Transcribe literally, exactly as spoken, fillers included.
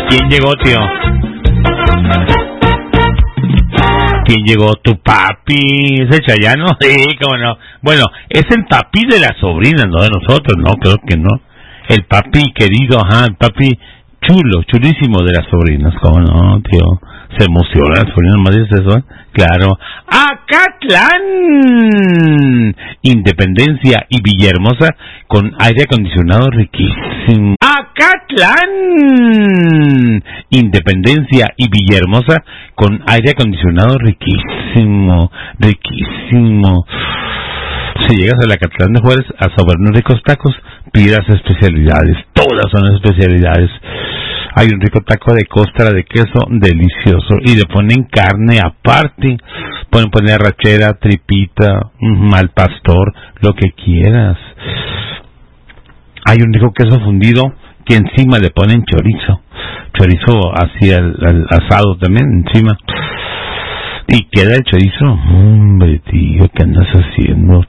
¿Quién llegó, tío? ¿Quién llegó? ¿Tu papi? ¿Es el Chayano? Sí, cómo no. Bueno, es el papi de la sobrina, no de nosotros, no, creo que no. El papi querido, ajá, el papi chulo, chulísimo de las sobrinas, cómo no, tío. Se emociona la sobrina, más dice eso, ¿eh? Claro. ¡Acatlán! Independencia y Villahermosa con aire acondicionado riquísimo. ¡Acatlán! Independencia y Villahermosa con aire acondicionado riquísimo, riquísimo. Si llegas a la Acatlán de Juárez a saber unos ricos tacos, pidas especialidades, todas son especialidades. Hay un rico taco de costra de queso delicioso y le ponen carne aparte, pueden poner arrachera, tripita, mal pastor, lo que quieras. Hay un rico queso fundido que encima le ponen chorizo, chorizo así al, al asado también encima. Y queda el chorizo. Hombre, tío, ¿qué andas haciendo?